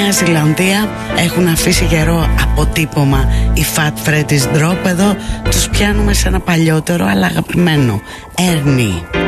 Νέα Ζηλανδία έχουν αφήσει καιρό αποτύπωμα οι Fat Freddy's Drop. Εδώ τους πιάνουμε σε ένα παλιότερο αλλά αγαπημένο, Ernie.